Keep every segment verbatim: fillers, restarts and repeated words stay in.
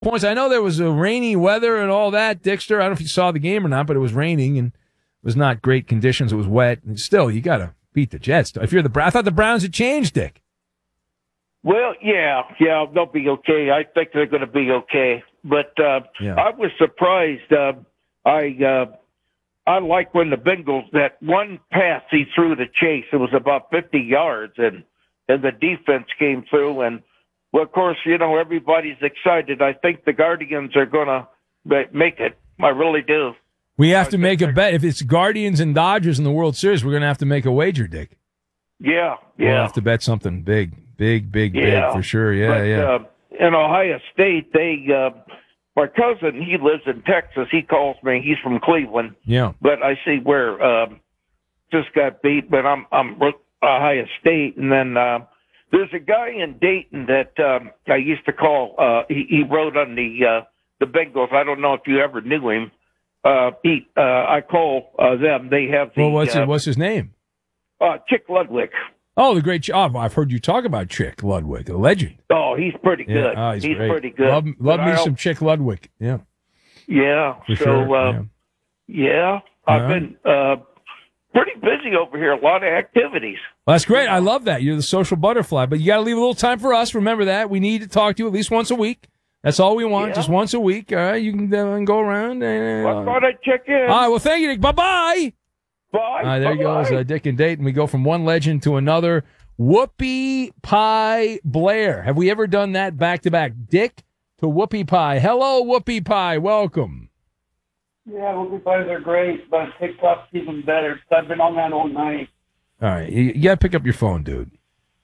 points. I know there was a rainy weather and all that, Dickster. I don't know if you saw the game or not, but it was raining and it was not great conditions. It was wet. And still, you got to beat the Jets. If you're the, I thought the Browns had changed, Dick. Well, yeah, yeah, they'll be okay. I think they're going to be okay. But uh, yeah. I was surprised. Uh, I uh, I like when the Bengals, that one pass he threw to Chase, it was about fifty yards, and, and the defense came through. And, well, of course, you know, everybody's excited. I think the Guardians are going to make it. I really do. We have to make a bet. If it's Guardians and Dodgers in the World Series, we're going to have to make a wager, Dick. Yeah, yeah. We'll have to bet something big, big, big, yeah. big for sure. Yeah, but, yeah. Uh, in Ohio State, they, uh, my cousin, he lives in Texas. He calls me. He's from Cleveland. Yeah. But I see where um, just got beat. But I'm I'm Ohio State, and then uh, there's a guy in Dayton that um, I used to call. Uh, he, he wrote on the uh, the Bengals. I don't know if you ever knew him. Uh, he, uh, I call uh, them. They have the. Well, what's uh, his, what's his name? Uh, Chick Ludwig. Oh, the great. Oh, I've heard you talk about Chick Ludwig, a legend. Oh, he's pretty good. Yeah, oh, he's he's great. pretty good. Love, love me I'll, some Chick Ludwig. Yeah. Yeah. For so, sure. uh, yeah. yeah, I've Uh-huh. been uh, pretty busy over here. A lot of activities. Well, that's great. I love that. You're the social butterfly, but you got to leave a little time for us. Remember that. We need to talk to you at least once a week. That's all we want, yeah. just once a week. All right, you can uh, go around. And, uh, I thought I'd check in. all right, well, thank you, Dick. Bye-bye. Bye. All right, there Bye-bye. goes uh, Dick and Dayton. We go from one legend to another. Whoopie Pie Blair. Have we ever done that back-to-back? Dick to Whoopie Pie. Hello, Whoopie Pie. Welcome. Yeah, Whoopie Pies are great, but TikTok's even better. I've been on that all night. All right, you, you got to pick up your phone, dude.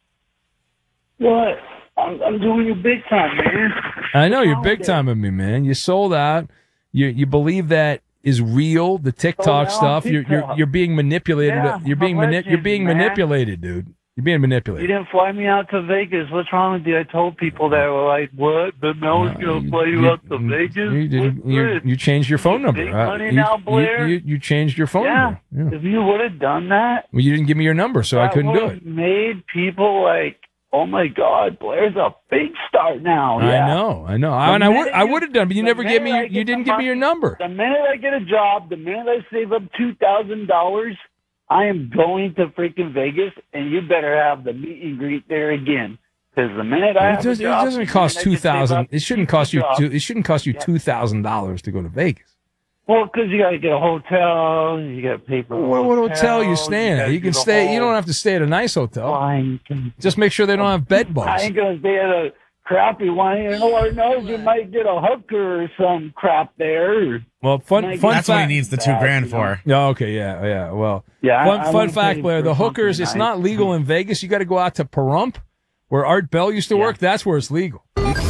What? I'm, I'm doing you big time, man. I know, you're big time of me, man. You sold out. You you believe that is real, the TikTok Sold out stuff. You're, you're TikTok. you're being manipulated. Yeah, you're being I'm a mani- legend, You're being man. manipulated, dude. You're being You manipulated. didn't fly me out to Vegas. What's wrong with you? I told people that were like, what? But Mel's Uh, going to fly you, out to Vegas? You, didn't, What's you, this? you changed your phone number. Big Uh, money you, now, you- Blair? You, you changed your phone Yeah. number. Yeah. If you would have done that, Well, you didn't give me your number, so I that couldn't do would've it. made people like, oh my God, Blair's a big star now. I Yeah. know, I know. The I, and I would, minute I you- would have done, but you the never gave me. minute Your, I you get didn't the give me your number. The minute I get a job, the minute I save up two thousand dollars, I am going to freaking Vegas, and you better have the meet and greet there again. Because the minute I It, have does, a it job, doesn't the cost minute I two can save thousand. up, It shouldn't keep the cost you. job. Two, it shouldn't cost you Yeah. two thousand dollars to go to Vegas. Well, because you got to get a hotel, you got to pay for. What, what hotel you staying at? gotta You can do the stay. whole- You don't have to stay at a nice hotel. Fine. Just make sure they don't have bed I bugs. ain't gonna stay at a crappy one. You know, Lord knows you might get a hooker or some crap there. Well, fun, Might fun get That's what he fact. needs the two that, grand you know. for. Yeah, okay, yeah, yeah. Well, Yeah, fun, I, I fun won't fact, pay Blair. for The something hookers, it's nice. not legal in Vegas. You got to go out to Pahrump, where Art Bell used to Yeah. work. That's where it's legal.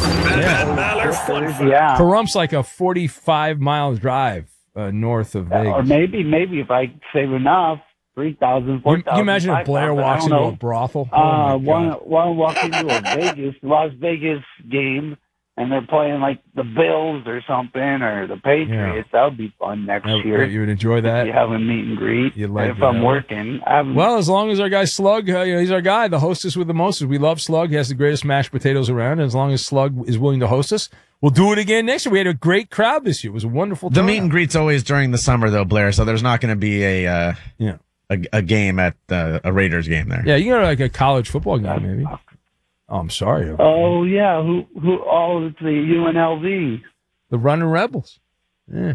Ben Maller Fun Fact. Yeah. Parump's like a forty-five mile drive uh, north of Vegas. Or maybe, maybe if I save enough, three thousand, four You, thousand. you imagine if Blair walks into a brothel? Oh, my Uh, one, God. one walk into a Vegas, Las Vegas game, and they're playing like the Bills or something, or the Patriots. That would be fun next Uh, year. You would enjoy that? You have a meet and greet. You'd like if I'm that. working, I'm, Well, as long as our guy Slug, uh, you know, he's our guy, the hostess with the mostest. We love Slug. He has the greatest mashed potatoes around. And as long as Slug is willing to host us, we'll do it again next year. We had a great crowd this year. It was a wonderful The turnout. meet and greet's always during the summer, though, Blair. So there's not going to be a uh, Yeah. a, a game at uh, a Raiders game there. Yeah, you can go to like a college football game, maybe. Oh, I'm sorry. oh yeah, who who? Oh, it's the U N L V. The Running Rebels. Yeah.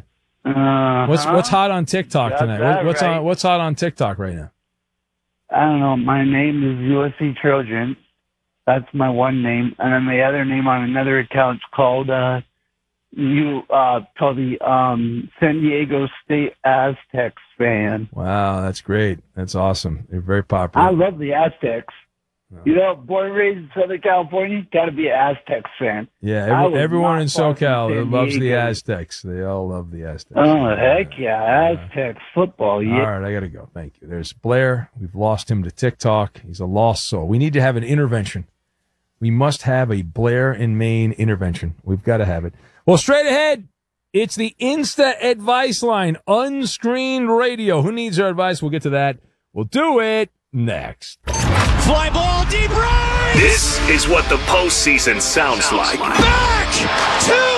Uh, What's what's hot on TikTok Got tonight? that What, what's right. on What's hot on TikTok right now? I don't know. My name is U S C Trojan. That's my one name, and then the other name on another account's called uh, you uh, called the um, San Diego State Aztecs fan. Wow, that's great. That's awesome. You're very popular. I love the Aztecs. You know, born and raised in Southern California, got to be an Aztecs fan. yeah, I every, was everyone not in far from SoCal San loves the Diego. Aztecs. They all love the Aztecs. Oh heck yeah, Aztecs football. Yeah. All right, I got to go. Thank you. There's Blair. We've lost him to TikTok. He's a lost soul. We need to have an intervention. We must have a Blair in Maine intervention. We've got to have it. Well, straight ahead, it's the Insta Advice Line, unscreened radio. Who needs our advice? We'll get to that. We'll do it next. Fly ball deep right. This is what the postseason sounds like. Back to